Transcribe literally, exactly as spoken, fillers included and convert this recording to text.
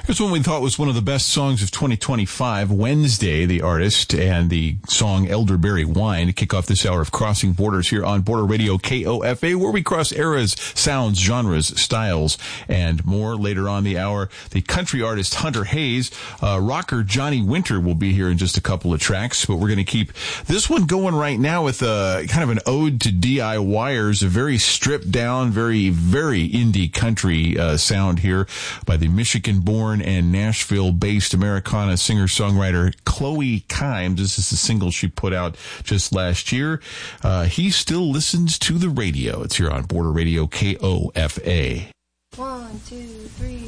Here's one we thought was one of the best songs of twenty twenty-five. Wednesday, the artist, and the song Elderberry Wine to kick off this hour of Crossing Borders here on Border Radio K O F A, where we cross eras, sounds, genres, styles, and more. Later on the hour, the country artist Hunter Hayes, uh, rocker Johnny Winter will be here in just a couple of tracks, but we're going to keep this one going right now with a kind of an ode to DIYers, a very stripped down, very, very indie country uh, sound here by the Michigan-born and Nashville-based Americana singer-songwriter Chloe Kimes. This is the single she put out just last year. Uh, he still listens to the radio. It's here on Border Radio K O F A. One, two, three.